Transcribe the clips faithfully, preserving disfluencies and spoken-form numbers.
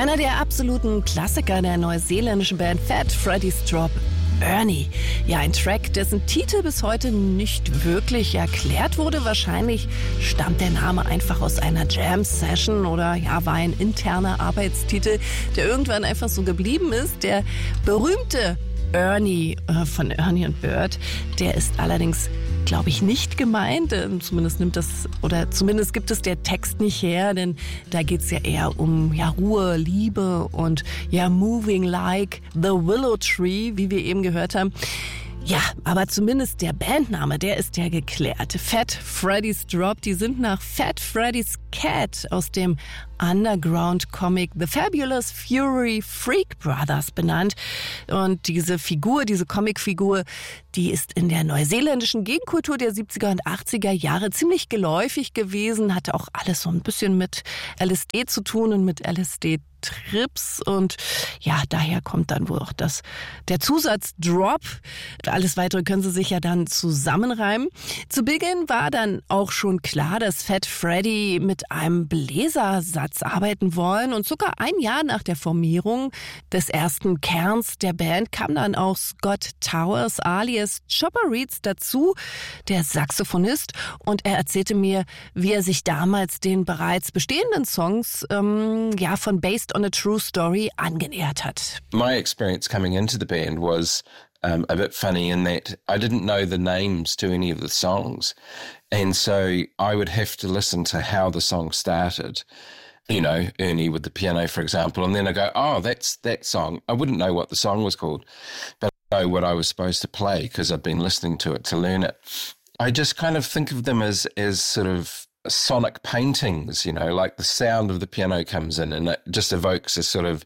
Einer der absoluten Klassiker der neuseeländischen Band Fat Freddy's Drop, Ernie. Ja, ein Track, dessen Titel bis heute nicht wirklich erklärt wurde. Wahrscheinlich stammt der Name einfach aus einer Jam-Session oder ja, war ein interner Arbeitstitel, der irgendwann einfach so geblieben ist. Der berühmte Ernie äh, von Ernie und Bert, der ist allerdings, glaube ich, nicht gemeint. Zumindest nimmt das, oder zumindest gibt es der Text nicht her, denn da geht es ja eher um ja, Ruhe, Liebe und ja, moving like the willow tree, wie wir eben gehört haben. Ja, aber zumindest der Bandname, der ist ja geklärt. Fat Freddy's Drop, die sind nach Fat Freddy's Cat aus dem Underground-Comic The Fabulous Fury Freak Brothers benannt. Und diese Figur, diese Comicfigur, die ist in der neuseeländischen Gegenkultur der siebziger und achtziger Jahre ziemlich geläufig gewesen, hatte auch alles so ein bisschen mit L S D zu tun und mit L S D Trips und ja, daher kommt dann wohl auch das, der Zusatz Drop. Alles Weitere können Sie sich ja dann zusammenreimen. Zu Beginn war dann auch schon klar, dass Fat Freddy mit einem Bläsersatz arbeiten wollen und sogar ein Jahr nach der Formierung des ersten Kerns der Band kam dann auch Scott Towers alias Chopper Reeds dazu, der Saxophonist, und er erzählte mir, wie er sich damals den bereits bestehenden Songs ähm, ja, von Based on a True Story angenähert hat. My experience coming into the band was um, a bit funny in that I didn't know the names to any of the songs. And so I would have to listen to how the song started. You know, Ernie with the piano, for example. And then I go, oh, that's that song. I wouldn't know what the song was called, but I know what I was supposed to play because I'd been listening to it to learn it. I just kind of think of them as as sort of sonic paintings, you know, like the sound of the piano comes in and it just evokes a sort of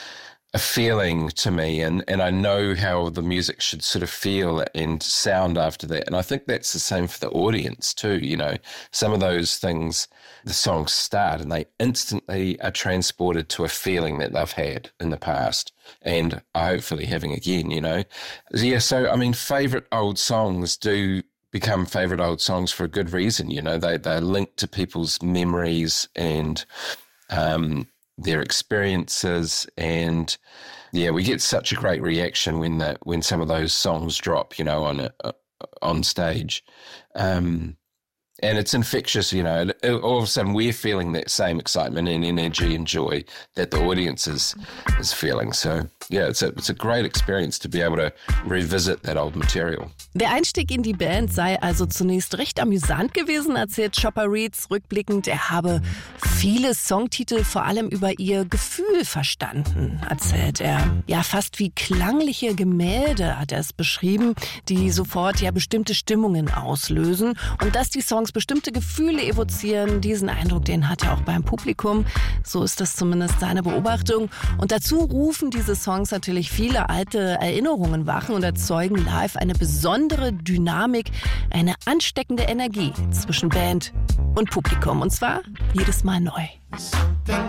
a feeling to me, and, and I know how the music should sort of feel and sound after that. And I think that's the same for the audience too, you know. Some of those things, the songs start and they instantly are transported to a feeling that they've had in the past and are hopefully having again, you know. Yeah, so, I mean, favourite old songs do become favourite old songs for a good reason, you know. They, they're linked to people's memories and um, their experiences, and yeah, we get such a great reaction when the, when some of those songs drop, you know, on a, on stage. Um, and it's infectious, you know. All of a sudden we're feeling that same excitement and energy and joy that the audience is, is feeling. So yeah, it's a, it's a great experience to be able to revisit that old material. Der Einstieg in die Band sei also zunächst recht amüsant gewesen, erzählt Chopper Reeds rückblickend. Er habe viele Songtitel vor allem über ihr Gefühl verstanden, erzählt er. Ja, fast wie klangliche Gemälde hat er es beschrieben, die sofort ja bestimmte Stimmungen auslösen. Und dass die Songs bestimmte Gefühle evozieren, diesen Eindruck, den hat er auch beim Publikum. So ist das zumindest seine Beobachtung. Und dazu rufen diese Songs natürlich viele alte Erinnerungen wach und erzeugen live eine besondere Dynamik, eine ansteckende Energie zwischen Band und Publikum. Und zwar jedes Mal neu.